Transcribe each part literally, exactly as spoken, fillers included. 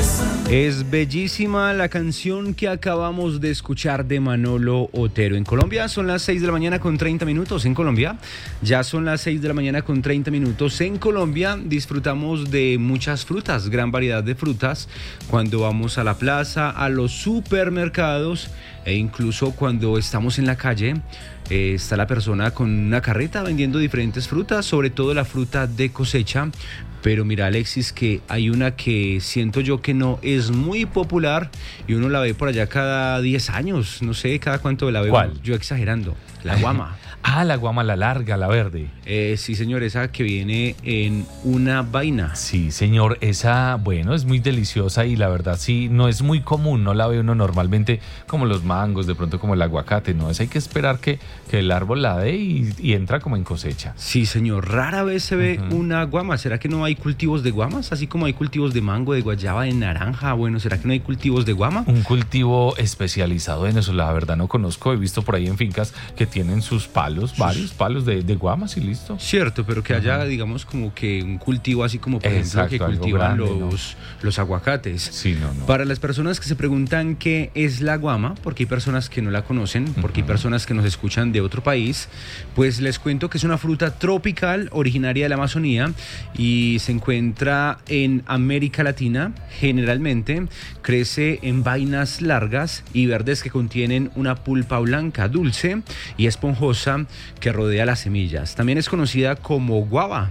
Es bellísima la canción que acabamos de escuchar de Manolo Otero. En Colombia son las seis de la mañana con treinta minutos. En Colombia ya son las seis de la mañana con treinta minutos. En Colombia disfrutamos de muchas frutas, gran variedad de frutas. Cuando vamos a la plaza, a los supermercados e incluso cuando estamos en la calle, eh, está la persona con una carreta vendiendo diferentes frutas, sobre todo la fruta de cosecha. Pero mira, Alexis, que hay una que siento yo que no es muy popular y uno la ve por allá cada diez años, no sé, cada cuánto la veo. ¿Cuál? Yo exagerando, la guama. Ah, la guama, la larga, la verde. Eh, sí, señor, esa que viene en una vaina. Sí, señor, esa, bueno, es muy deliciosa y la verdad sí, no es muy común, no la ve uno normalmente como los mangos, de pronto como el aguacate, no, es hay que esperar que, que el árbol la dé y, y entra como en cosecha. Sí, señor, rara vez se ve uh-huh. una guama. ¿Será que no hay cultivos de guamas? Así como hay cultivos de mango, de guayaba, de naranja. Bueno, ¿será que no hay cultivos de guama? Un cultivo especializado en eso, la verdad no conozco, he visto por ahí en fincas que tienen sus palos. Sus... varios palos de, de guamas y listo. Cierto, pero que haya, uh-huh. digamos, como que un cultivo así como, por Exacto, ejemplo, que cultivan grande, los, ¿no? los aguacates. Sí, no, no. Para las personas que se preguntan qué es la guama, porque hay personas que no la conocen, porque uh-huh. hay personas que nos escuchan de otro país, pues les cuento que es una fruta tropical originaria de la Amazonía y se encuentra en América Latina. Generalmente crece en vainas largas y verdes que contienen una pulpa blanca, dulce y esponjosa que rodea las semillas. También es conocida como guava.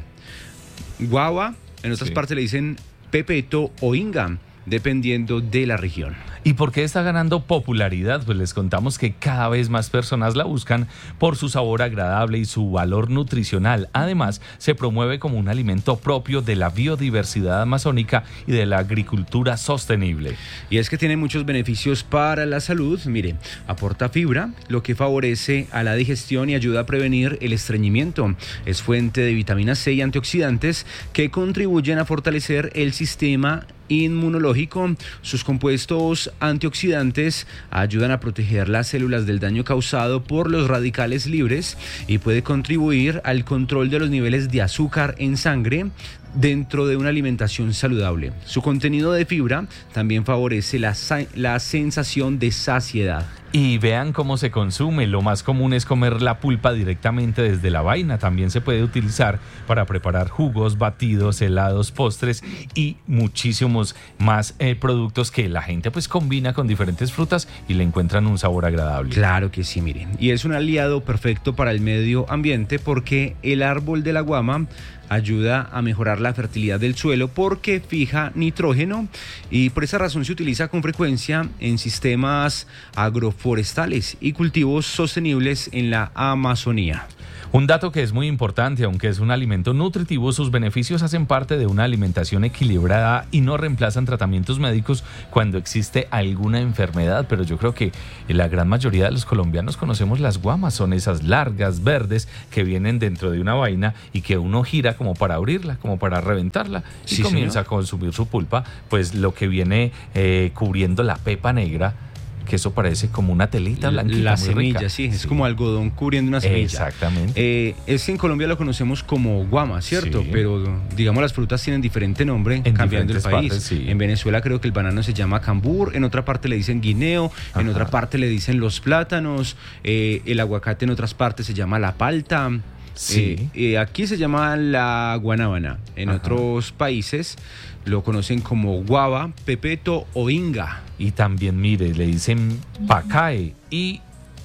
Guava, en otras sí. partes le dicen pepeto o inga, dependiendo de la región. ¿Y por qué está ganando popularidad? Pues les contamos que cada vez más personas la buscan por su sabor agradable y su valor nutricional. Además, se promueve como un alimento propio de la biodiversidad amazónica y de la agricultura sostenible. Y es que tiene muchos beneficios para la salud. Mire, aporta fibra, lo que favorece a la digestión y ayuda a prevenir el estreñimiento. Es fuente de vitamina C y antioxidantes que contribuyen a fortalecer el sistema inmunológico. Sus compuestos antioxidantes ayudan a proteger las células del daño causado por los radicales libres y puede contribuir al control de los niveles de azúcar en sangre dentro de una alimentación saludable. Su contenido de fibra también favorece la, la sensación de saciedad. Y vean cómo se consume. Lo más común es comer la pulpa directamente desde la vaina. También se puede utilizar para preparar jugos, batidos, helados, postres y muchísimos más eh, productos que la gente pues combina con diferentes frutas y le encuentran un sabor agradable. Claro que sí, miren. Y es un aliado perfecto para el medio ambiente porque el árbol de la guama ayuda a mejorar la fertilidad del suelo porque fija nitrógeno y por esa razón se utiliza con frecuencia en sistemas agroforestales y cultivos sostenibles en la Amazonía. Un dato que es muy importante, aunque es un alimento nutritivo, sus beneficios hacen parte de una alimentación equilibrada y no reemplazan tratamientos médicos cuando existe alguna enfermedad. Pero yo creo que la gran mayoría de los colombianos conocemos las guamas, son esas largas, verdes, que vienen dentro de una vaina y que uno gira como para abrirla, como para reventarla y sí, comienza señor. a consumir su pulpa, pues lo que viene eh, cubriendo la pepa negra, que eso parece como una telita blanquita. La muy semilla, rica. sí, es sí. como algodón cubriendo una semilla. Exactamente. Eh, es que en Colombia lo conocemos como guama, ¿cierto? Sí. Pero digamos las frutas tienen diferente nombre en cambiando el país. Partes, sí. En Venezuela creo que el banano se llama cambur, en otra parte le dicen guineo, Ajá. en otra parte le dicen los plátanos, eh, el aguacate en otras partes se llama la palta. Sí. Eh, eh, aquí se llama la guanábana. En Ajá. otros países lo conocen como guava, pepeto o inga. Y también, mire, le dicen pacae y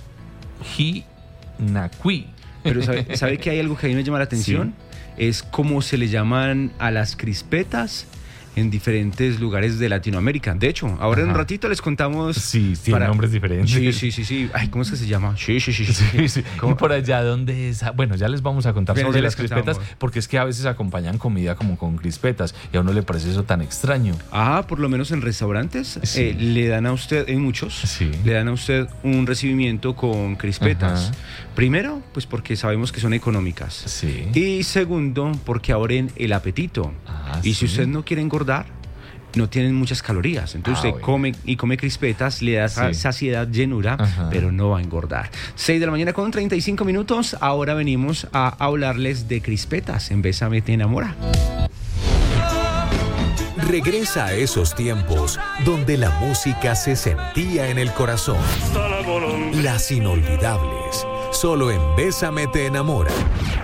jinacuí. Pero ¿sabe, ¿sabe que hay algo que a mí me llama la atención? Sí. Es cómo se le llaman a las crispetas en diferentes lugares de Latinoamérica. De hecho, ahora Ajá. en un ratito les contamos... Sí, tienen para... nombres diferentes. Sí, sí, sí, sí. Ay, ¿cómo es que se llama? Sí, sí, sí. sí. sí, sí. ¿Y por allá dónde es? Bueno, ya les vamos a contar Bien, sobre las crispetas, contamos. Porque es que a veces acompañan comida como con crispetas y a uno le parece eso tan extraño. Ah, por lo menos en restaurantes sí. eh, le dan a usted, en muchos, sí. le dan a usted un recibimiento con crispetas. Ajá. Primero, pues porque sabemos que son económicas. Sí. Y segundo, porque abren el apetito. Ah, y sí. si usted no quiere engordar, no tienen muchas calorías, entonces ah, usted bueno. come y come crispetas, le da sí. saciedad, llenura, Ajá. pero no va a engordar. seis de la mañana con treinta y cinco minutos, ahora venimos a hablarles de crispetas en Bésame te enamora. Regresa a esos tiempos donde la música se sentía en el corazón. Las inolvidables, solo en Bésame te enamora.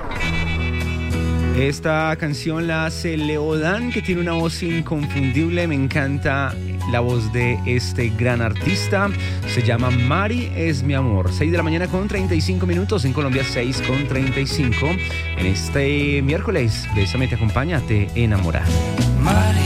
Esta canción la hace Leodán, que tiene una voz inconfundible. Me encanta la voz de este gran artista. Se llama Mari es mi amor. seis de la mañana con treinta y cinco minutos. En Colombia, seis con treinta y cinco. En este miércoles, Bésame te acompaña, te enamora. Mari